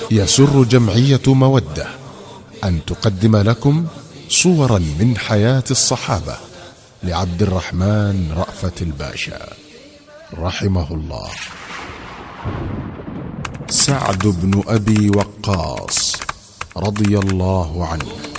يسر جمعية مودة أن تقدم لكم صورا من حياة الصحابة لعبد الرحمن رأفت الباشا رحمه الله. سعد بن أبي وقاص رضي الله عنه